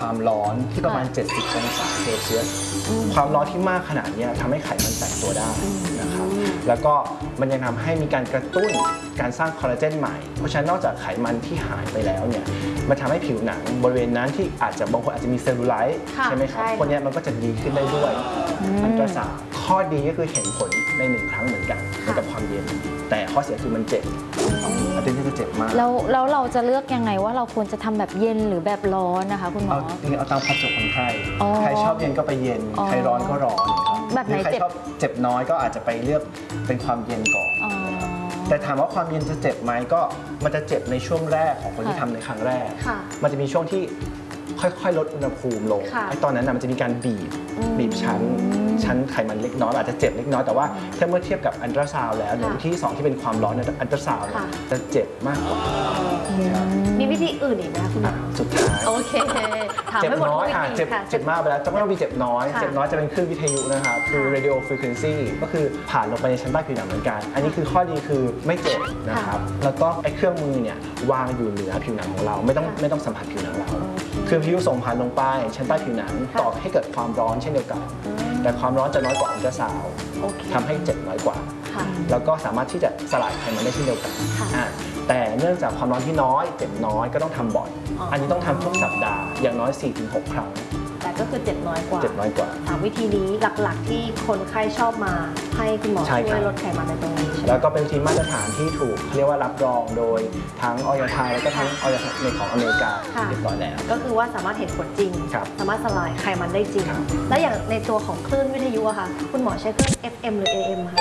ความร้อนที่ประมาณ 70 องศาเซลเซียสความร้อนที่มากขนาดนี้ทำให้ไขมันแตกตัวได้นะครับแล้วก็มันยังทำให้มีการกระตุ้นการสร้างคอลลาเจนใหม่เพราะฉะนั้นนอกจากไขมันที่หายไปแล้วเนี่ยมันทำให้ผิวหนังบริเวณนั้นที่อาจจะบางคนอาจจะมีเซลลูไลท์ใช่ไหมครับคนนี้มันก็จะดีขึ้นได้ด้วยอันตราซาวด์ข้อดีก็คือเห็นผลใน1 ครั้งเหมือนกันกับความเย็นแต่ข้อเสียคือมันเจ็บอันนี้จะเจ็บมากแล้วเราจะเลือกยังไงว่าเราควรจะทำแบบเย็นหรือแบบร้อนนะคะคุณหมอเอาตามความสุขของใครชอบเย็นก็ไปเย็นใครร้อนก็ร้อนแบบไหนใครชอบเจ็บน้อยก็อาจจะไปเลือกเป็นความเย็นก่อนแต่ถามว่าความเย็นจะเจ็บไหมก็มันจะเจ็บในช่วงแรกของคนที่ทำในครั้งแรกมันจะมีช่วงที่ค่อยๆลดอุณหภูมิลงไอ้ตอนนั้นมันจะมีการบีบชั้นไขมันเล็กน้อยอาจจะเจ็บเล็กน้อยแต่ว่าถ้าเมื่อเทียบกับอัลตราซาวด์แล้วเนี่ยวิธีที่2ที่เป็นความร้อนในอัลตราซาวด์จะเจ็บมากกว่ามีวิธีอื่นอีกไหมคุณหมอสุดท้ายโอเคถามให้หมดทุกวิธีเจ็บมากไปแล้วจะไม่ต้องมีเจ็บน้อยจะเป็นคลื่นวิทยุนะครับคือ radio frequency ก็คือผ่านลงไปในชั้นใต้ผิวหนังเหมือนกันอันนี้คือข้อดีคือไม่เจ็บนะครับแล้วก็ไอ้เครื่องมือเนี่ยวางอยู่เหนือผิวหนังของเราไม่ต้องสัมผัสผิวหนังเราคือวิทยุส่งผ่านลงไปชั้นใต้ผิวหนังต่อให้เกิดความร้อนเช่นเดียวกันแต่ความร้อนจะน้อยกว่าอัลตราซาวด์ทำให้เจ็บน้อยกว่าแล้วก็สามารถที่จะสลายไขมันได้เช่นเดียวกันแต่เนื่องจากความร้อนที่น้อยเจ็บน้อยก็ต้องทำบ่อยอันนี้ต้องทำทุกสัปดาห์อย่างน้อย 4-6 ครั้งแต่ก็คือเจ็บน้อยกว่า 3 วิธีนี้หลักๆที่คนไข้ชอบมาให้คุณหมอช่วยลดไขมันในตรงนี้แล้วก็เป็นวิธีมาตรฐานที่ถูกเรียกว่ารับรองโดยทั้งออยไทยแล้วก็ทั้งออยในของอเมริกาเรียบร้อยแล้วก็คือว่าสามารถเห็นผลจริงสามารถสลายไขมันได้จริงและอย่างในตัวของคลื่นวิทยุอะค่ะคุณหมอใช้คลื่น FM หรือ AM คะ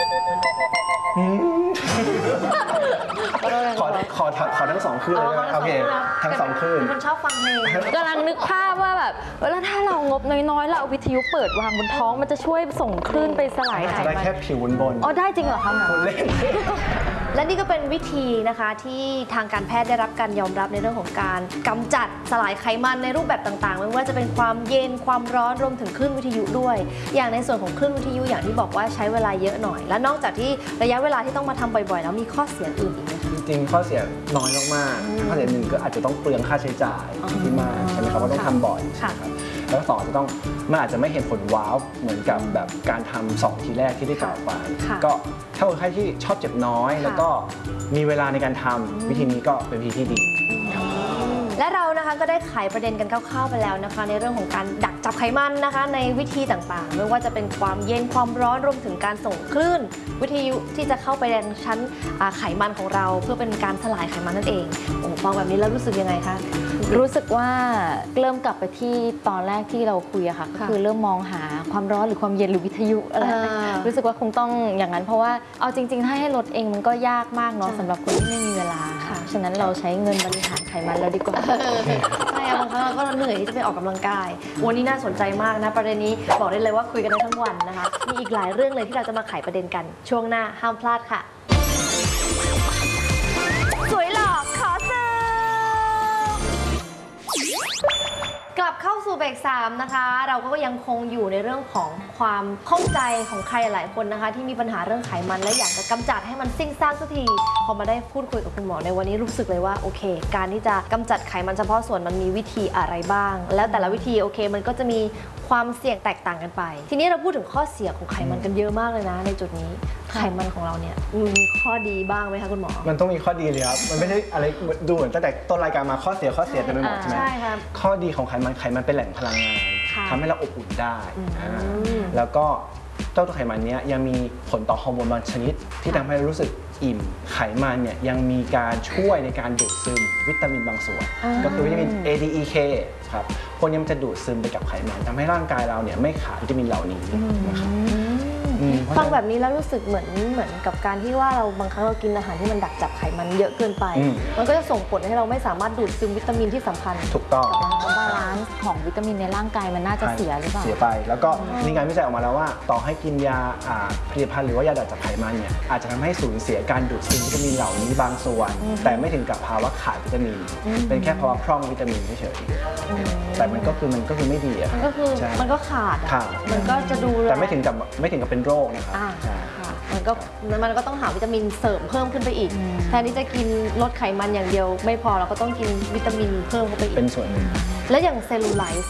ขอทั้ง2 คลื่นเลยโอเคทั้ง2 คลื่นคนชอบฟังเพลงกำลังนึกภาพว่าแบบแล้วถ้าเรางบน้อยๆเราเอาวิทยุเปิดวางบนท้องมันจะช่วยส่งคลื่นไปสลายไขมันได้แค่ผิวบนได้จริงเหรอคะหมอเล่นและนี่ก็เป็นวิธีนะคะที่ทางการแพทย์ได้รับการยอมรับในเรื่องของการกำจัดสลายไขมันในรูปแบบต่างๆไม่ว่าจะเป็นความเย็นความร้อนรวมถึงคลื่นวิทยุด้วยอย่างในส่วนของคลื่นวิทยุอย่างที่บอกว่าใช้เวลาเยอะหน่อยและนอกจากที่ระยะเวลาที่ต้องมาทำบ่อยๆแล้วมีข้อเสียอื่นอีกไหมคะจริงๆข้อเสียน้อยมากๆข้อเสีย1ก็อาจจะต้องเปลืองค่าใช้จ่ายที่มากใช่ไหมครับว่าต้องทำบ่อยครับแล้วก็2จะต้องมันอาจจะไม่เห็นผลว้าวเหมือนกับแบบการทำ2 ทีแรกที่ได้กล่าวไปก็ถ้าคนไข้ที่ชอบเจ็บน้อยแล้วก็มีเวลาในการทำวิธีนี้ก็เป็นวิธีที่ดีและเรานะคะก็ได้ไขประเด็นกันคร่าวๆไปแล้วนะคะในเรื่องของการดักจับไขมันนะคะในวิธีต่างๆไม่ว่าจะเป็นความเย็นความร้อนรวมถึงการส่งคลื่นวิทยุที่จะเข้าไปในชั้นไขมันของเราเพื่อเป็นการสลายไขมันนั่นเองโอ้ฟังแบบนี้แล้วรู้สึกยังไงคะรู้สึกว่าเริ่มกลับไปที่ตอนแรกที่เราคุยอะค่ะก็คือเริ่มมองหาความร้อนหรือความเย็นหรือวิทยุอะไรรู้สึกว่าคงต้องอย่างนั้นเพราะว่าเอาจริงๆถ้าให้ลดเองมันก็ยากมากเนาะสำหรับคนที่ไม่มีเวลาค่ะฉะนั้นเราใช้เงินบริหารไขมันเราดีกว่าใช่บางครั้งเราก็เหนื่อยที่จะไปออกกำลังกายวันนี้น่าสนใจมากนะประเด็นนี้บอกได้เลยว่าคุยกันได้ทั้งวันนะคะมีอีกหลายเรื่องเลยที่เราจะมาไขประเด็นกันช่วงหน้าห้ามพลาดค่ะสวยหล่อขอเสิร์ฟกลับเข้าสู่เบรก3นะคะเราก็ยังคงอยู่ในเรื่องของความข้องใจของใครหลายคนนะคะที่มีปัญหาเรื่องไขมันและอยากจะกำจัดให้มันสิ้นซากสักทีพอมาได้พูดคุยกับคุณหมอในวันนี้รู้สึกเลยว่าโอเคการที่จะกำจัดไขมันเฉพาะส่วนมันมีวิธีอะไรบ้างแล้วแต่ละวิธีโอเคมันก็จะมีความเสี่ยงแตกต่างกันไปทีนี้เราพูดถึงข้อเสียของไขมันกันเยอะมากเลยนะในจุดนี้ไขมันของเราเนี่ยมีข้อดีบ้างไหมคะคุณหมอมันต้องมีข้อดีเลยครับมันไม่ใช่อะไรดูเหมือนตั้งแต่ต้นรายการมาข้อเสียเต็มไปหมดใช่ไหมใช่ครับข้อดีของไขมันเป็นแหล่งพลังงานทำให้เราอบอุ่นได้แล้วก็เจ้าตัวไขมันนี้ยังมีผลต่อฮอร์โมนบางชนิดที่ทำให้เรารู้สึกอิ่มไขมันเนี่ยยังมีการช่วยในการดูดซึมวิตามินบางส่วนก็คือวิตามิน A D E K ครับพวกนี้มันจะดูดซึมไปกับไขมันทำให้ร่างกายเราเนี่ยไม่ขาดวิตามินเหล่านี้นะครับฟังแบบนี้แล้วรู้สึกเหมือนกับการที่ว่าเราบางครั้งเรากินอาหารที่มันดักจับไขมันเยอะเกินไปมันก็จะส่งผลให้เราไม่สามารถดูดซึมวิตามินที่สำคัญถูกต้องบาลานซ์ของวิตามินในร่างกายมันน่าจะเสียหรือเปล่าเสียไปแล้วก็มีงานวิจัยออกมาแล้วว่าต่อให้กินยาผลิตภัณฑ์หรือว่ายาดักจับไขมันเนี่ยอาจจะทำให้สูญเสียการดูดซึมวิตามินเหล่านี้บางส่วนแต่ไม่ถึงกับภาวะขาดวิตามินเป็นแค่ภาวะพร่องวิตามินเฉยๆแต่มันก็คือไม่ดีอ่ะมันก็ขาดมันก็จะดูแต่ไม่ถึงกับเป็นโรคนะครับมันก็ต้องหาวิตามินเสริมเพิ่มขึ้นไปอีกแทนที่จะกินลดไขมันอย่างเดียวไม่พอเราก็ต้องกินวิตามินเพิ่มเข้าไปอีกเป็นส่วนหนึ่งแล้วอย่างเซลลูไลท์